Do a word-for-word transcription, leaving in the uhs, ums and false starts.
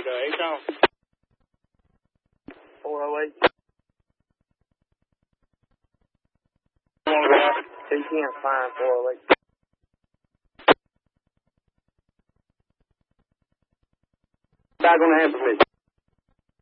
uh, eight down. four oh eight. One two ten, fine, four oh eight. Back on the ambulance.